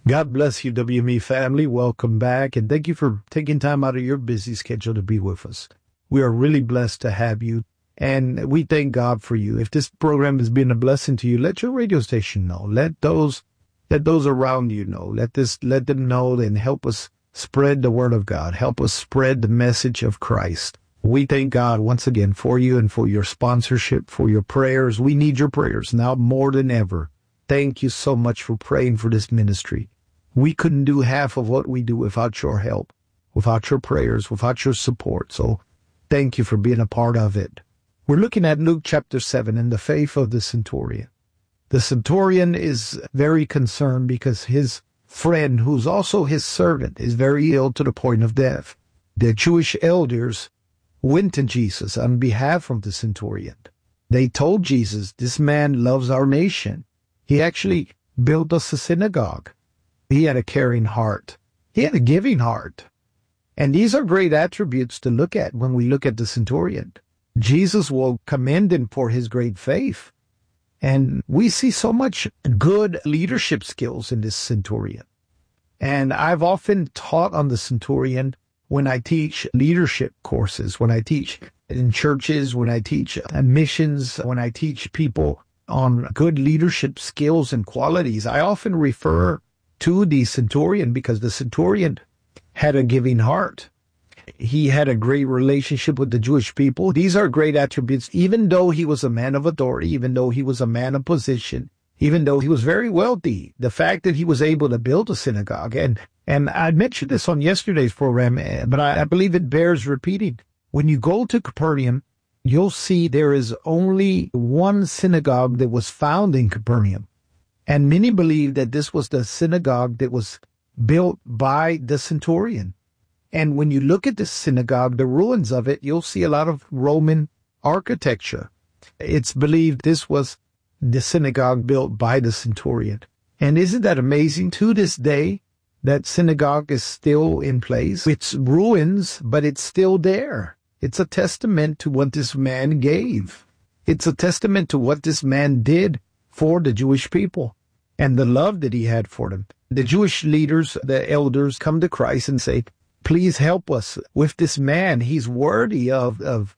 God bless you, WME family. Welcome back, and thank you for taking time out of your busy schedule to be with us. We are really blessed to have you, and we thank God for you. If this program has been a blessing to you, let your radio station know. Let those around you know. Let them know and help us spread the word of God. Help us spread the message of Christ. We thank God once again for you and for your sponsorship, for your prayers. We need your prayers now more than ever. Thank you so much for praying for this ministry. We couldn't do half of what we do without your help, without your prayers, without your support. So thank you for being a part of it. We're looking at Luke chapter 7 and the faith of the centurion. The centurion is very concerned because his friend, who's also his servant, is very ill to the point of death. The Jewish elders went to Jesus on behalf of the centurion. They told Jesus, this man loves our nation. He actually built us a synagogue. He had a caring heart. He had a giving heart. And these are great attributes to look at when we look at the centurion. Jesus will commend him for his great faith. And we see so much good leadership skills in this centurion. And I've often taught on the centurion when I teach leadership courses, when I teach in churches, when I teach missions, when I teach people on good leadership skills and qualities. I often refer to the centurion because the centurion had a giving heart. He had a great relationship with the Jewish people. These are great attributes, even though he was a man of authority, even though he was a man of position, even though he was very wealthy. The fact that he was able to build a synagogue, and I mentioned this on yesterday's program, but I believe it bears repeating. When you go to Capernaum, you'll see there is only one synagogue that was found in Capernaum. And many believe that this was the synagogue that was built by the centurion. And when you look at the synagogue, the ruins of it, you'll see a lot of Roman architecture. It's believed this was the synagogue built by the centurion. And isn't that amazing? To this day, that synagogue is still in place. It's ruins, but it's still there. It's a testament to what this man gave. It's a testament to what this man did for the Jewish people and the love that he had for them. The Jewish leaders, the elders, come to Christ and say, please help us with this man. He's worthy of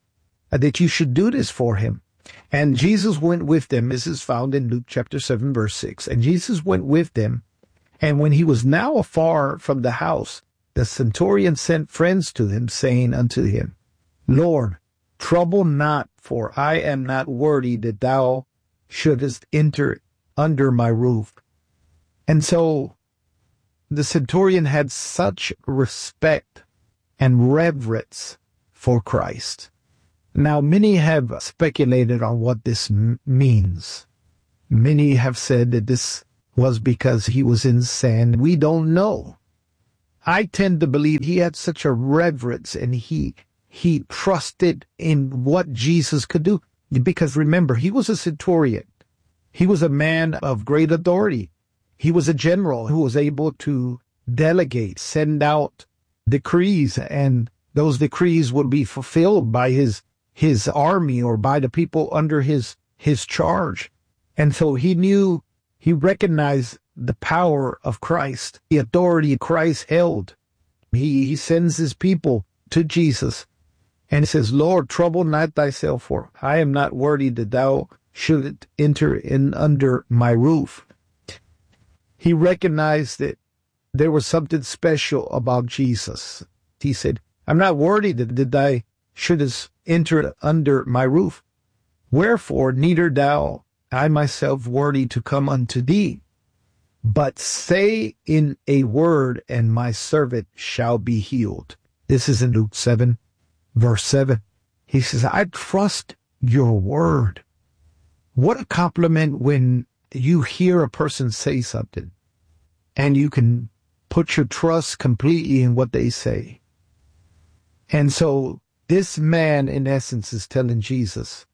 that you should do this for him. And Jesus went with them. This is found in Luke chapter 7, verse 6. And Jesus went with them. And when he was now afar from the house, the centurion sent friends to him, saying unto him, Lord, trouble not, for I am not worthy that thou shouldest enter under my roof. And so the centurion had such respect and reverence for Christ. Now, many have speculated on what this means. Many have said that this was because he was in sin. We don't know. I tend to believe he had such a reverence and he trusted in what Jesus could do. Because remember, he was a centurion. He was a man of great authority. He was a general who was able to delegate, send out decrees, and those decrees would be fulfilled by his army or by the people under his charge. And so he recognized the power of Christ, the authority Christ held. He sends his people to Jesus and says, Lord, trouble not thyself, for I am not worthy that thou shouldst enter in under my roof. He recognized that there was something special about Jesus. He said, I'm not worthy that thou shouldest enter under my roof. Wherefore, neither thou I myself worthy to come unto thee. But say in a word, and my servant shall be healed. This is in Luke 7, verse 7. He says, I trust your word. What a compliment when you hear a person say something and you can put your trust completely in what they say. And so this man, in essence, is telling Jesus,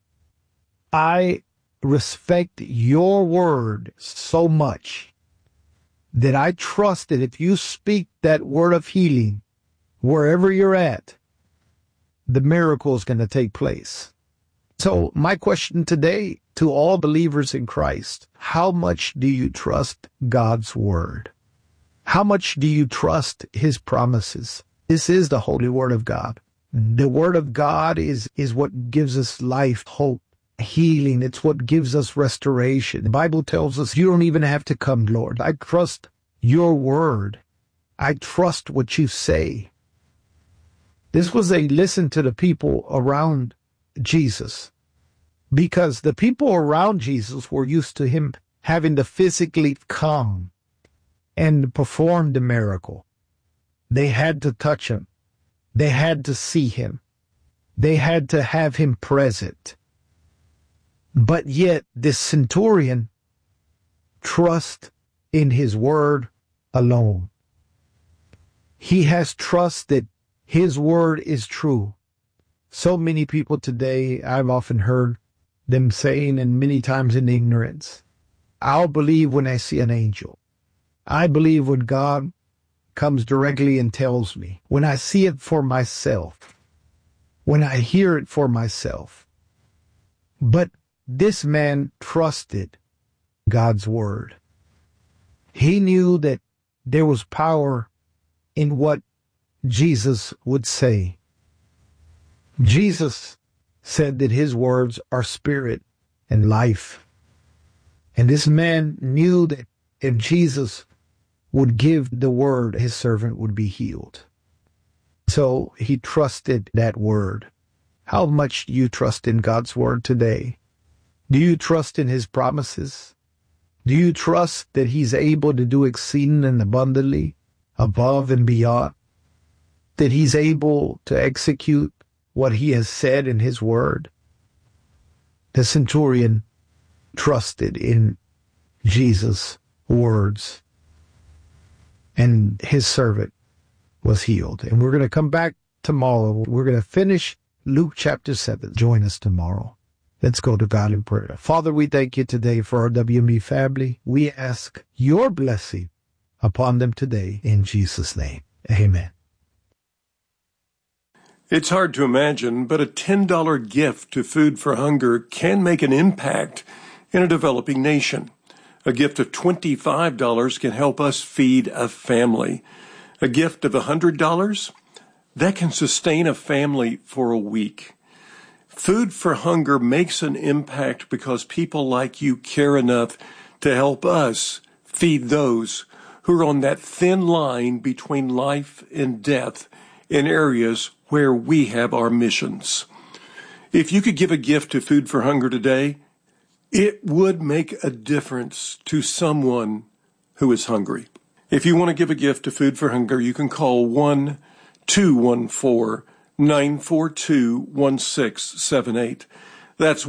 I respect your word so much that I trust that if you speak that word of healing, wherever you're at, the miracle is going to take place. So my question today to all believers in Christ, how much do you trust God's word? How much do you trust his promises? This is the holy word of God. The word of God is what gives us life, hope, healing. It's what gives us restoration. The Bible tells us you don't even have to come, Lord. I trust your word. I trust what you say. This was a listen to the people around Jesus, because the people around Jesus were used to him having to physically come and perform the miracle. They had to touch him. They had to see him. They had to have him present. But yet this centurion trusts in his word alone. He has trust that his word is true. So many people today, I've often heard them saying, and many times in ignorance, I'll believe when I see an angel. I believe when God comes directly and tells me, when I see it for myself, when I hear it for myself. But this man trusted God's word. He knew that there was power in what Jesus would say. Jesus said that his words are spirit and life. And this man knew that if Jesus would give the word, his servant would be healed. So he trusted that word. How much do you trust in God's word today? Do you trust in his promises? Do you trust that he's able to do exceeding and abundantly, above and beyond? That he's able to execute what he has said in his word? The centurion trusted in Jesus' words, and his servant was healed. And we're going to come back tomorrow. We're going to finish Luke chapter 7. Join us tomorrow. Let's go to God in prayer. Father, we thank you today for our WME family. We ask your blessing upon them today in Jesus' name. Amen. It's hard to imagine, but a $10 gift to Food for Hunger can make an impact in a developing nation. A gift of $25 can help us feed a family. A gift of $100, that can sustain a family for a week. Food for Hunger makes an impact because people like you care enough to help us feed those who are on that thin line between life and death in areas where we have our missions. If you could give a gift to Food for Hunger today, it would make a difference to someone who is hungry. If you want to give a gift to Food for Hunger, you can call 1-214-942-1678. That's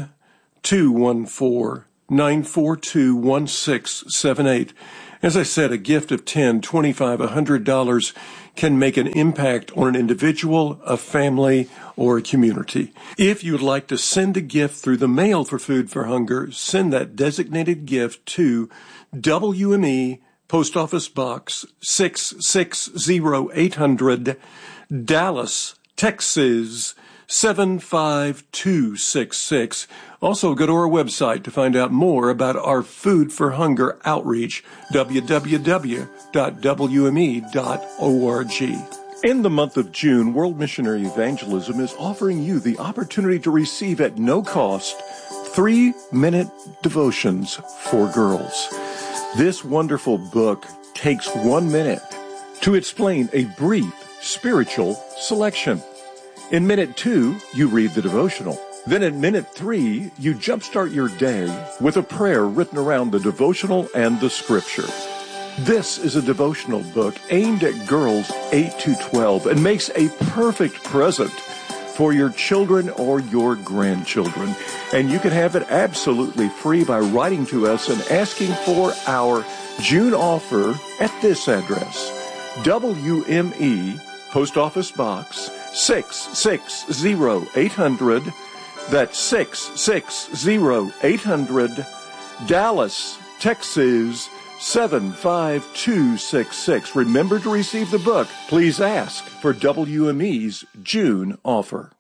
1-214-942-1678. As I said, a gift of $10, $25, $100 can make an impact on an individual, a family, or a community. If you'd like to send a gift through the mail for Food for Hunger, send that designated gift to WME Post Office Box 660-800, Dallas, Texas 75266. Also, go to our website to find out more about our Food for Hunger outreach, www.wme.org. In the month of June, World Missionary Evangelism is offering you the opportunity to receive at no cost 3-minute devotions for girls. This wonderful book takes 1 minute to explain a brief spiritual selection. In minute 2, you read the devotional. Then in minute 3, you jumpstart your day with a prayer written around the devotional and the scripture. This is a devotional book aimed at girls 8 to 12 and makes a perfect present for your children or your grandchildren. And you can have it absolutely free by writing to us and asking for our June offer at this address: WME Post Office Box 660-800. That's 660-800, Dallas, Texas 75266. Remember to receive the book. Please ask for WME's June offer.